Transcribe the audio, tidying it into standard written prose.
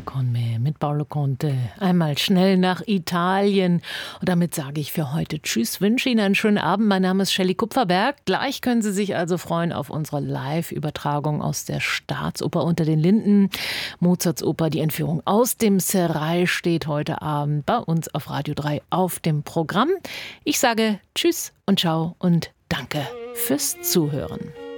con me mit Paolo Conte. Einmal schnell nach Italien. Und damit sage ich für heute Tschüss, wünsche Ihnen einen schönen Abend. Mein Name ist Shelley Kupferberg. Gleich können Sie sich also freuen auf unsere Live-Übertragung aus der Staatsoper Unter den Linden. Mozarts Oper Die Entführung aus dem Serail steht heute Abend bei uns auf Radio 3 auf dem Programm. Ich sage Tschüss und Ciao und danke fürs Zuhören.